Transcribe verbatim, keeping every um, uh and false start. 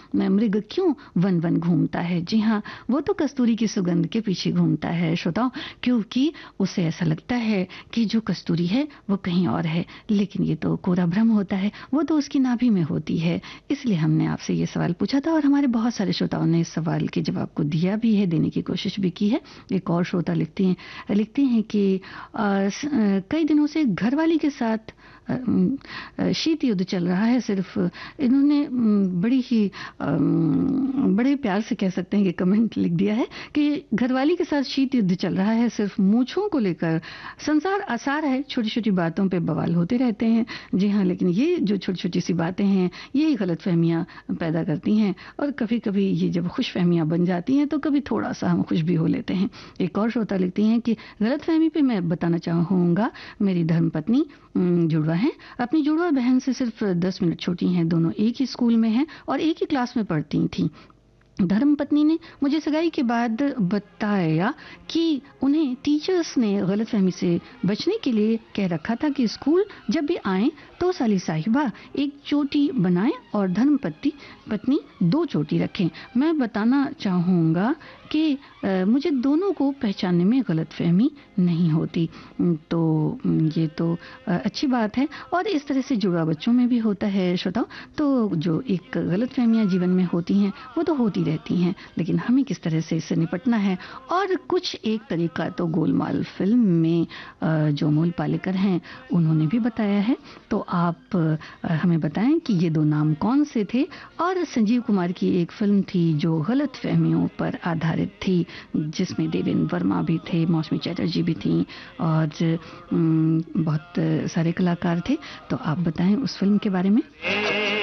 मृग क्यों one one घूमता है। जी हाँ, वो तो कस्तूरी की सुगंध के पीछे घूमता है श्रोताओं, क्योंकि उसे ऐसा लगता है कि जो कस्तूरी है वो कहीं और है, लेकिन ये तो कोरा भ्रम होता है, वो तो उसकी नाभि में होती है। इसलिए हमने आपसे ये सवाल पूछा था और हमारे बहुत सारे श्रोताओं ने इस सवाल के जवाब को दिया भी है, देने की कोशिश भी की है। एक और श्रोता लिखती हैं लिखती हैं कि आ, स, आ, कई दिनों से घरवाली के साथ शीत युद्ध चल रहा है। सिर्फ इन्होंने बड़ी ही बड़े प्यार से कह सकते हैं कि कमेंट लिख दिया है कि घरवाली के साथ शीत युद्ध चल रहा है, सिर्फ मूंछों को लेकर संसार आसार है, छोटी छोटी बातों पे बवाल होते रहते हैं। जी हाँ, लेकिन ये जो छोटी छोटी सी बातें हैं यही गलतफहमियां पैदा करती हैं, और कभी कभी ये जब खुशफहमियां बन जाती हैं तो कभी थोड़ा सा हम खुश भी हो लेते हैं। एक और श्रोता लिखती हैं कि गलतफहमी पे मैं बताना चाहूँगा, मेरी धर्मपत्नी जुड़वा है, अपनी जुड़वा बहन से सिर्फ दस मिनट छोटी हैं, दोनों एक ही स्कूल में हैं और एक ही क्लास में पढ़ती थी। धर्मपत्नी ने मुझे सगाई के बाद बताया कि उन्हें टीचर्स ने गलतफहमी से बचने के लिए कह रखा था कि स्कूल जब भी आए तो साली साहिबा एक चोटी बनाएं और धर्मपत्नी पत्नी दो चोटी रखें। मैं बताना चाहूँगा कि आ, मुझे दोनों को पहचानने में गलतफहमी नहीं होती। तो ये तो आ, अच्छी बात है, और इस तरह से जुड़वा बच्चों में भी होता है श्रोताओ। तो जो एक गलतफहमियां जीवन में होती हैं वो तो होती रहती हैं, लेकिन हमें किस तरह से इससे निपटना है, और कुछ एक तरीका तो गोलमाल फिल्म में आ, जो मूल पालेकर हैं उन्होंने भी बताया है। तो आप आ, हमें बताएं कि ये दो नाम कौन से थे। और संजीव कुमार की एक फिल्म थी जो गलतफहमियों पर आधारित थी, जिसमें देवेंद्र वर्मा भी थे, मौसमी चटर्जी भी थी और बहुत सारे कलाकार थे। तो आप बताएं उस फिल्म के बारे में।